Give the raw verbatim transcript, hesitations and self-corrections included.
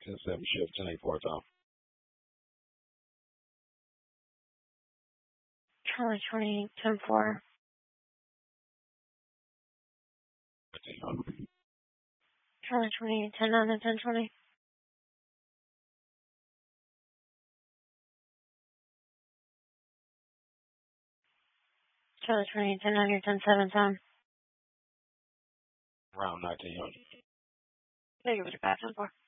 ten seven shift, ten eight four Tom. Charlie twenty, ten four. Charlie twenty, ten nine and ten twenty. Charlie twenty, ten nine or ten seven Tom. Around nineteen hundred. Thank you for the pass, ten four.